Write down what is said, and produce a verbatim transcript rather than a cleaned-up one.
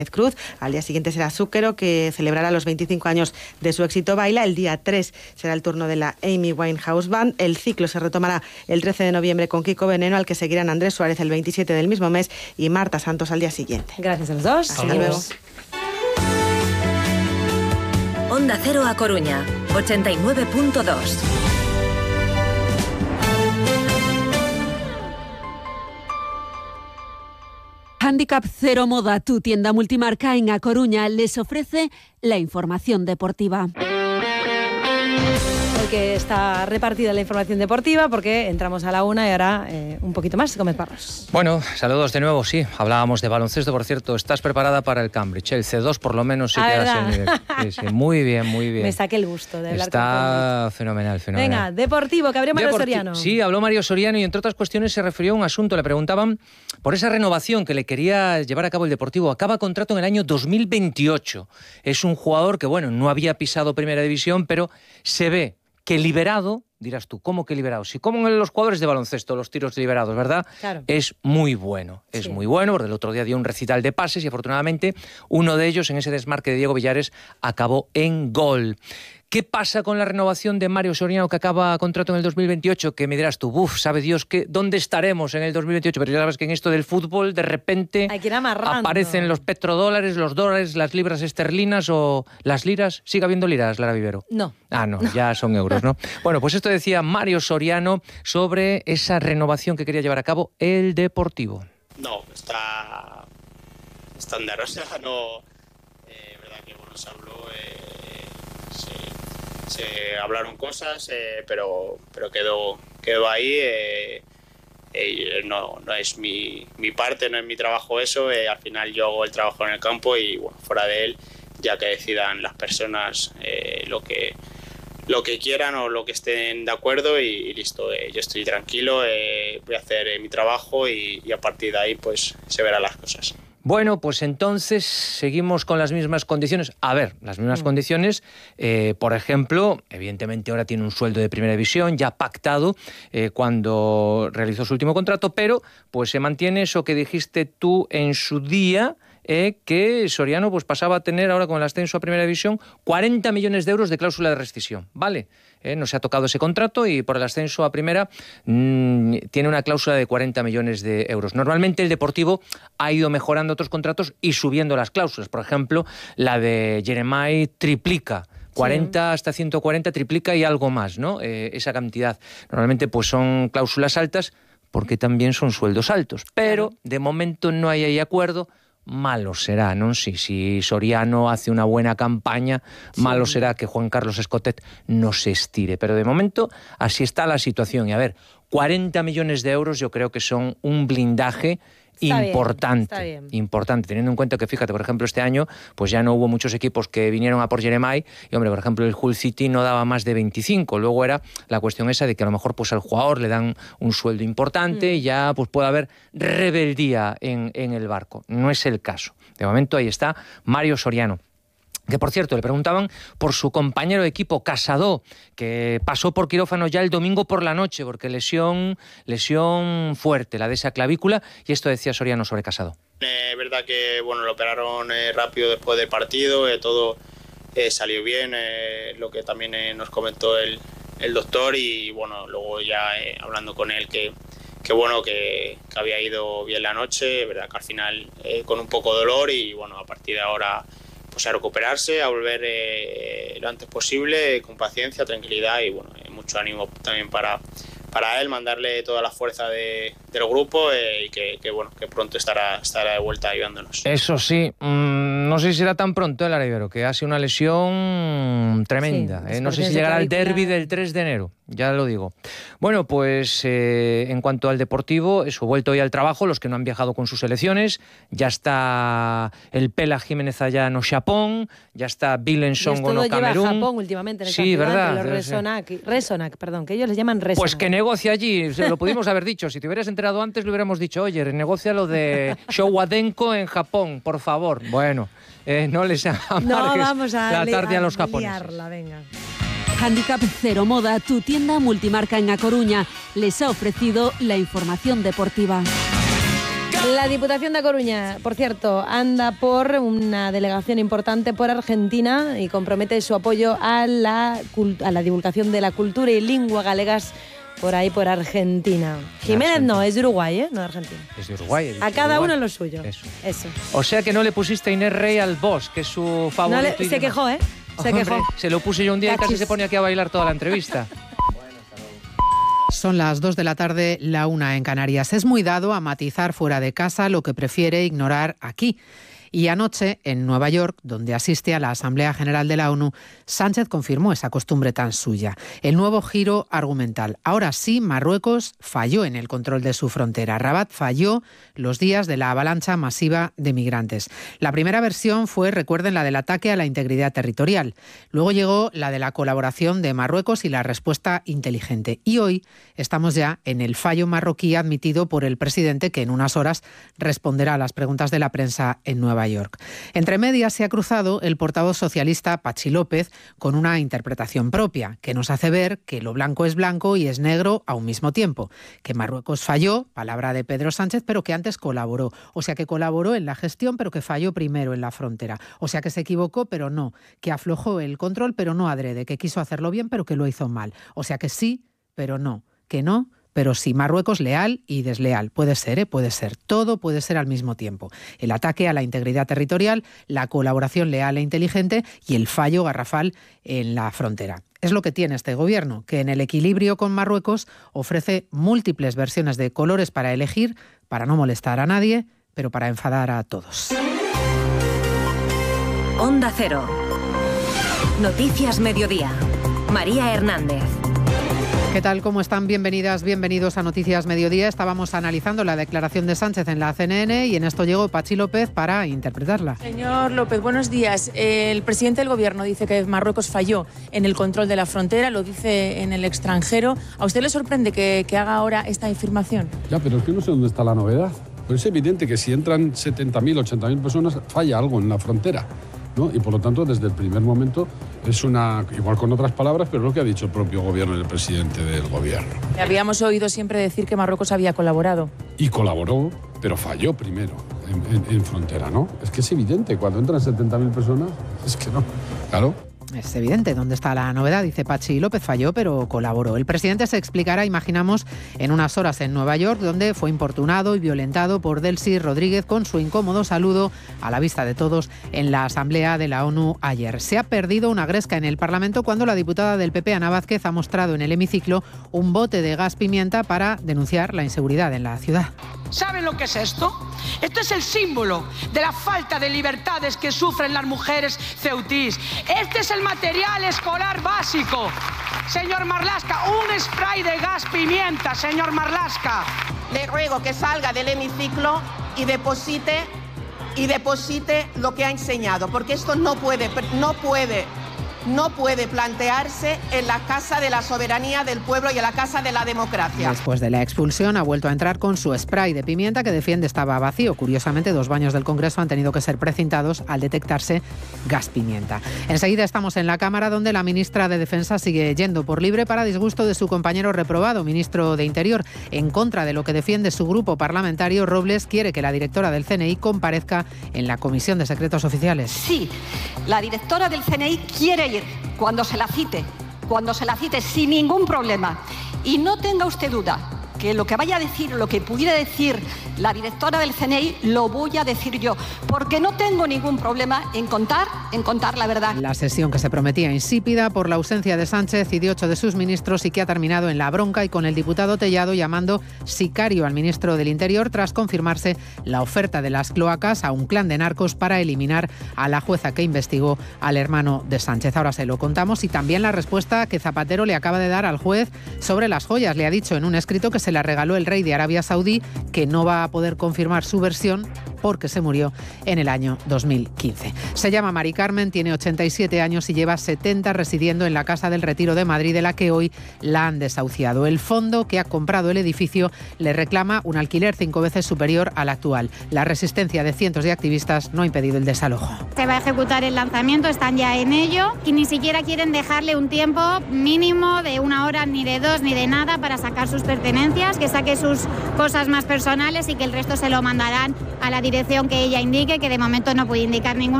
Cruz. Al día siguiente será Zúquero, que celebrará los veinticinco años de su éxito Baila. El día tres será el turno de la Amy Winehouse Band. El ciclo se retomará el trece de noviembre con Kiko Veneno, al que seguirán Andrés Suárez el veintisiete del mismo mes y Marta Santos al día siguiente. Gracias a los dos. Hasta luego. Onda Cero A Coruña, ochenta y nueve punto dos. Handicap Cero Moda, tu tienda multimarca en A Coruña, les ofrece la información deportiva. Hoy que está repartida la información deportiva, porque entramos a la una y ahora eh, un poquito más, Gómez Parros. Bueno, saludos de nuevo, sí. Hablábamos de baloncesto, por cierto. Estás preparada para el Cambridge. El C dos por lo menos sí que hace el nivel. Sí, sí, muy bien, muy bien. Me saqué el gusto de hablar Está con fenomenal, fenomenal. Venga, deportivo, que abrió Mario Deporti- Soriano. Sí, habló Mario Soriano y entre otras cuestiones se refirió a un asunto. Le preguntaban por esa renovación que le quería llevar a cabo el Deportivo. Acaba contrato en el año dos mil veintiocho. Es un jugador que, bueno, no había pisado Primera División, pero se ve que liberado, dirás tú, ¿cómo que liberado? Si como en los jugadores de baloncesto, los tiros liberados, ¿verdad? Claro. Es muy bueno, es sí. muy bueno, porque el otro día dio un recital de pases y afortunadamente uno de ellos en ese desmarque de Diego Villares acabó en gol. ¿Qué pasa con la renovación de Mario Soriano, que acaba contrato en el dos mil veintiocho? Que me dirás tú, uff, sabe Dios que dónde estaremos en el dos mil veintiocho, pero ya sabes que en esto del fútbol de repente Hay que ir amarrando. Aparecen los petrodólares, los dólares, las libras esterlinas o las liras. ¿Sigue habiendo liras, Lara Vivero? No. Ah, no, no, ya son euros, ¿no? Bueno, pues esto decía Mario Soriano sobre esa renovación que quería llevar a cabo el Deportivo. No, está estándar, o sea, no, eh, verdad que bueno, se habló, eh, se, se hablaron cosas, eh, pero pero quedó quedó ahí. Eh, eh, no, no es mi, mi parte, no es mi trabajo eso. Eh, al final yo hago el trabajo en el campo y bueno, fuera de él, ya que decidan las personas eh, lo que lo que quieran o lo que estén de acuerdo y, y listo. Eh, yo estoy tranquilo, eh, voy a hacer eh, mi trabajo y, y a partir de ahí pues se verán las cosas. Bueno, pues entonces seguimos con las mismas condiciones. A ver, las mismas mm. condiciones, eh, por ejemplo, evidentemente ahora tiene un sueldo de Primera División ya pactado eh, cuando realizó su último contrato, pero pues se mantiene eso que dijiste tú en su día, eh, que Soriano pues pasaba a tener ahora con el ascenso a Primera División cuarenta millones de euros de cláusula de rescisión, ¿vale? Eh, no se ha tocado ese contrato y por el ascenso a Primera mmm, tiene una cláusula de cuarenta millones de euros. Normalmente el Deportivo ha ido mejorando otros contratos y subiendo las cláusulas. Por ejemplo, la de Jeremai triplica. cuarenta sí. Hasta ciento cuarenta triplica y algo más, ¿no? Eh, esa cantidad. Normalmente pues son cláusulas altas porque también son sueldos altos. Pero claro, de momento no hay ahí acuerdo. Malo será, ¿no? Si, si Soriano hace una buena campaña, sí. malo será que Juan Carlos Escotet no se estire. Pero de momento así está la situación. Y a ver, cuarenta millones de euros yo creo que son un blindaje Está importante, bien, bien. importante, teniendo en cuenta que, fíjate, por ejemplo, este año pues ya no hubo muchos equipos que vinieron a por Jeremai y, hombre, por ejemplo, el Hull City no daba más de veinticinco. Luego era la cuestión esa de que a lo mejor pues al jugador le dan un sueldo importante mm. y ya pues puede haber rebeldía en, en el barco. No es el caso. De momento ahí está Mario Soriano. Que, por cierto, le preguntaban por su compañero de equipo, Casado, que pasó por quirófano ya el domingo por la noche, porque lesión, lesión fuerte, la de esa clavícula, y esto decía Soriano sobre Casado. Es eh, verdad que bueno, lo operaron eh, rápido después del partido, eh, todo eh, salió bien, eh, lo que también eh, nos comentó el, el doctor, y bueno, luego ya eh, hablando con él que, que bueno, que, que había ido bien la noche, verdad que al final eh, con un poco de dolor, y bueno, a partir de ahora pues a recuperarse, a volver eh, lo antes posible, con paciencia, tranquilidad y bueno, eh, mucho ánimo también para, para él, mandarle toda la fuerza de, del grupo eh, y que, que bueno, que pronto estará, estará de vuelta ayudándonos. Eso sí, mmm, no sé si será tan pronto el Aribero, que ha sido una lesión tremenda. Sí, eh, no sé si llegará al derbi del tres de enero, ya lo digo. Bueno, pues eh, en cuanto al Deportivo, eso, vuelto hoy al trabajo, los que no han viajado con sus selecciones, ya está el Pela Jiménez allá en Japón, ya está Bilen Songo en Camerún. Lleva Japón últimamente en el sí, ¿verdad? Los Resonac, Resonac, perdón, que ellos les llaman Resonac. Pues que negocia allí, se lo pudimos haber dicho. Si te hubieras enterado antes, le hubiéramos dicho, oye, negocia lo de Showadenko en Japón, por favor. Bueno, eh, no les amargues no, vamos a la tarde a, a los japoneses. Liarla, venga. Handicap Cero Moda, tu tienda multimarca en A Coruña, les ha ofrecido la información deportiva. La Diputación de A Coruña, por cierto, anda por una delegación importante por Argentina y compromete su apoyo a la, a la divulgación de la cultura y lengua galegas por ahí, por Argentina. Jiménez no, es de Uruguay, ¿eh? No de Argentina. Es de Uruguay. A cada Uruguay. uno lo suyo. Eso. Eso. O sea que no le pusiste a Inés Rey al boss, que es su favorito. No le, y se demás. quejó, ¿eh? Se Hombre, quejó. se lo puse yo un día y casi se pone aquí a bailar toda la entrevista. Son las dos de la tarde, la una en Canarias. Es muy dado a matizar fuera de casa lo que prefiere ignorar aquí. Y anoche, en Nueva York, donde asiste a la Asamblea General de la ONU, Sánchez confirmó esa costumbre tan suya. El nuevo giro argumental. Ahora sí, Marruecos falló en el control de su frontera. Rabat falló los días de la avalancha masiva de migrantes. La primera versión fue, recuerden, la del ataque a la integridad territorial. Luego llegó la de la colaboración de Marruecos y la respuesta inteligente. Y hoy estamos ya en el fallo marroquí admitido por el presidente, que en unas horas responderá a las preguntas de la prensa en Nueva York. Entre medias se ha cruzado el portavoz socialista Patxi López con una interpretación propia, que nos hace ver que lo blanco es blanco y es negro a un mismo tiempo. Que Marruecos falló, palabra de Pedro Sánchez, pero que antes colaboró. O sea, que colaboró en la gestión, pero que falló primero en la frontera. O sea, que se equivocó, pero no. Que aflojó el control, pero no adrede. Que quiso hacerlo bien, pero que lo hizo mal. O sea, que sí, pero no. Que no, pero sí. Marruecos leal y desleal. Puede ser, ¿eh? Puede ser. Todo puede ser al mismo tiempo. El ataque a la integridad territorial, la colaboración leal e inteligente y el fallo garrafal en la frontera. Es lo que tiene este gobierno, que en el equilibrio con Marruecos ofrece múltiples versiones de colores para elegir, para no molestar a nadie, pero para enfadar a todos. Onda Cero. Noticias Mediodía. María Hernández. ¿Qué tal? ¿Cómo están? Bienvenidas, bienvenidos a Noticias Mediodía. Estábamos analizando la declaración de Sánchez en la C N N y en esto llegó Patxi López para interpretarla. Señor López, buenos días. El presidente del Gobierno dice que Marruecos falló en el control de la frontera, lo dice en el extranjero. ¿A usted le sorprende que, que haga ahora esta afirmación? Ya, pero es que no sé dónde está la novedad. Pero es evidente que si entran setenta mil, ochenta mil personas, falla algo en la frontera, ¿no? Y por lo tanto, desde el primer momento es una, igual con otras palabras, pero es lo que ha dicho el propio gobierno y el presidente del gobierno. Habíamos oído siempre decir que Marruecos había colaborado. Y colaboró, pero falló primero en, en, en frontera, ¿no? Es que es evidente, cuando entran setenta mil personas, es que no, claro. Es evidente dónde está la novedad, dice Patxi López, falló pero colaboró. El presidente se explicará, imaginamos, en unas horas en Nueva York, donde fue importunado y violentado por Delcy Rodríguez con su incómodo saludo a la vista de todos en la Asamblea de la ONU ayer. Se ha perdido una gresca en el Parlamento cuando la diputada del P P, Ana Vázquez, ha mostrado en el hemiciclo un bote de gas pimienta para denunciar la inseguridad en la ciudad. ¿Saben lo que es esto? Esto es el símbolo de la falta de libertades que sufren las mujeres ceutís. Este es el material escolar básico. Señor Marlaska, un spray de gas pimienta, señor Marlaska. Le ruego que salga del hemiciclo y deposite, y deposite lo que ha enseñado, porque esto no puede, no puede, no puede plantearse en la Casa de la Soberanía del Pueblo y en la Casa de la Democracia. Después de la expulsión ha vuelto a entrar con su spray de pimienta que defiende estaba vacío. Curiosamente, dos baños del Congreso han tenido que ser precintados al detectarse gas pimienta. Enseguida estamos en la Cámara, donde la ministra de Defensa sigue yendo por libre para disgusto de su compañero reprobado, ministro de Interior. En contra de lo que defiende su grupo parlamentario, Robles quiere que la directora del C N I comparezca en la Comisión de Secretos Oficiales. Sí, la directora del C N I quiere ir cuando se la cite, cuando se la cite sin ningún problema. Y no tenga usted duda que lo que vaya a decir, lo que pudiera decir la directora del C N I, lo voy a decir yo, porque no tengo ningún problema en contar, en contar la verdad. La sesión que se prometía insípida por la ausencia de Sánchez y de ocho de sus ministros y que ha terminado en la bronca y con el diputado Tellado llamando sicario al ministro del Interior tras confirmarse la oferta de las cloacas a un clan de narcos para eliminar a la jueza que investigó al hermano de Sánchez. Ahora se lo contamos y también la respuesta que Zapatero le acaba de dar al juez sobre las joyas. Le ha dicho en un escrito que se la regaló el rey de Arabia Saudí, que no va a poder confirmar su versión, porque se murió en el año dos mil quince. Se llama Mari Carmen, tiene ochenta y siete años y lleva setenta residiendo en la Casa del Retiro de Madrid, de la que hoy la han desahuciado. El fondo que ha comprado el edificio le reclama un alquiler cinco veces superior al actual. La resistencia de cientos de activistas no ha impedido el desalojo. Se va a ejecutar el lanzamiento, están ya en ello y ni siquiera quieren dejarle un tiempo mínimo de una hora, ni de dos, ni de nada para sacar sus pertenencias, que saque sus cosas más personales y que el resto se lo mandarán a la dirección que ella indique, que de momento no puede indicar ninguna.